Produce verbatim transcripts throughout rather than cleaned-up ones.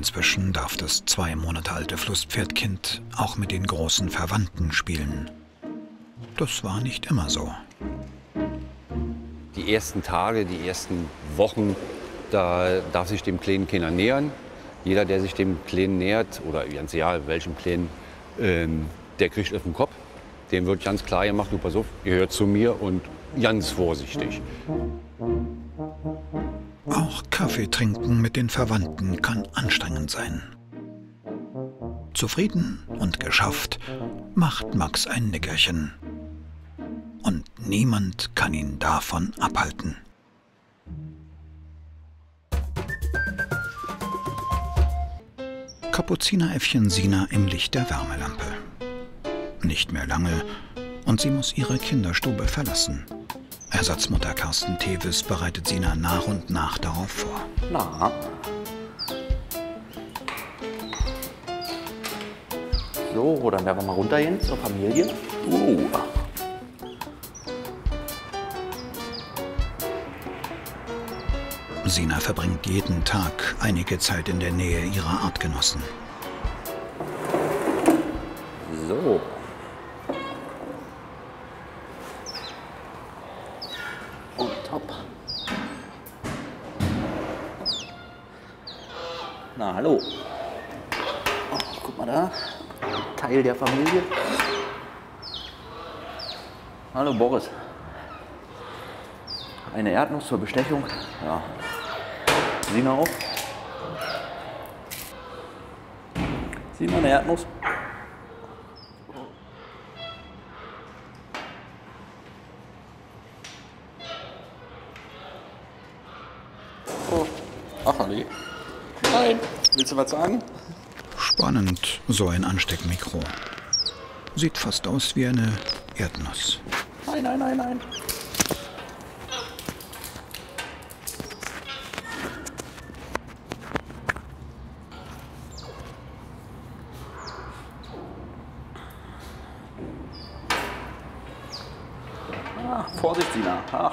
Inzwischen darf das zwei Monate alte Flusspferdkind auch mit den großen Verwandten spielen. Das war nicht immer so. Die ersten Tage, die ersten Wochen, da darf sich dem kleinen Kinder nähern. Jeder, der sich dem Kleinen nähert, oder ganz egal welchem Kleinen, ähm, der kriegt auf den Kopf. Dem wird ganz klar gemacht, du pass auf, ihr hört zu mir und ganz vorsichtig. Auch Kaffee trinken mit den Verwandten kann anstrengend sein. Zufrieden und geschafft macht Max ein Nickerchen. Und niemand kann ihn davon abhalten. Kapuzineräffchen Sina im Licht der Wärmelampe. Nicht mehr lange und sie muss ihre Kinderstube verlassen. Ersatzmutter Carsten Tevis bereitet Sina nach und nach darauf vor. Na. So, dann werden wir mal runtergehen zur Familie. Uh. Sina verbringt jeden Tag einige Zeit in der Nähe ihrer Artgenossen. So. Und top. Na, hallo. Oh, guck mal da. Teil der Familie. Hallo, Boris. Eine Erdnuss zur Bestechung. Ja. Sina auch. Sina, eine Erdnuss. Oh. Ach, Ali. Nein. Willst du was sagen? Spannend, so ein Ansteckmikro. Sieht fast aus wie eine Erdnuss. Nein, nein, nein, nein. Ah, Vorsicht, Sina. Ach.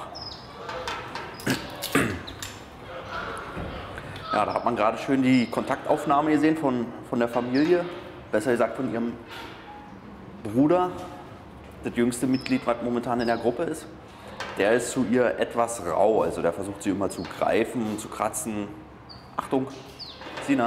Ja, da hat man gerade schön die Kontaktaufnahme gesehen von, von der Familie. Besser gesagt von ihrem Bruder, das jüngste Mitglied, was momentan in der Gruppe ist. Der ist zu ihr etwas rau, also der versucht sie immer zu greifen, zu kratzen. Achtung, Sina.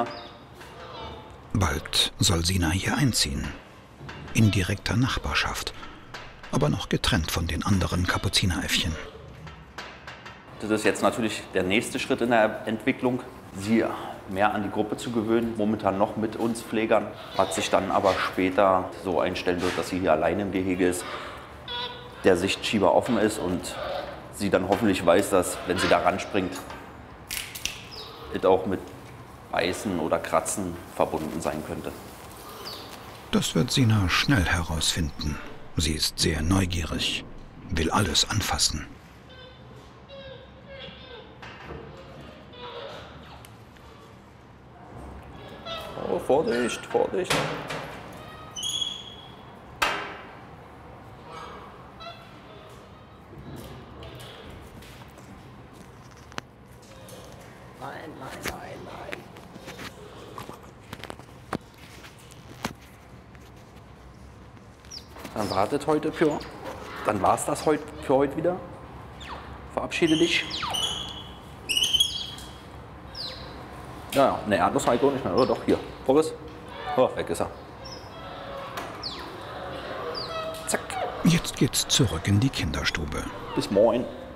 Bald soll Sina hier einziehen. In direkter Nachbarschaft, aber noch getrennt von den anderen Kapuzineräffchen. Das ist jetzt natürlich der nächste Schritt in der Entwicklung, sie mehr an die Gruppe zu gewöhnen, momentan noch mit uns Pflegern, was sich dann aber später so einstellen wird, dass sie hier allein im Gehege ist, der Sichtschieber offen ist und sie dann hoffentlich weiß, dass, wenn sie da ranspringt, es auch mit Beißen oder Kratzen verbunden sein könnte. Das wird Sina schnell herausfinden. Sie ist sehr neugierig, will alles anfassen. Oh, Vorsicht, Vorsicht. Nein, nein, nein, nein. Dann wartet heute für. Dann war es das heute für heute wieder. Verabschiede dich. Ja, ja, eine Erdnuss halt auch nicht mehr, oder? Doch, hier. Boris. Oh, weg ist er. Zack. Jetzt geht's zurück in die Kinderstube. Bis morgen.